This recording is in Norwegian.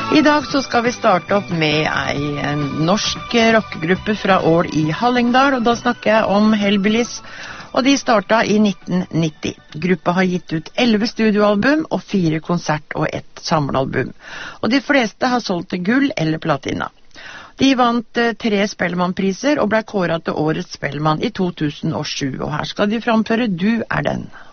I dag så skal vi starte opp med en norsk rockegruppe fra Ål i Hallingdal, og da snakker jeg om Hellbillies, og de startet i 1990. Gruppa har gitt ut 11 studioalbum og 4 konsert- og 1 samlealbum, og de fleste har solgt til gull eller platina. De vant 3 Spellemannpriser og ble kåret til Årets Spellemann i 2007, og her skal de framføre Du er den.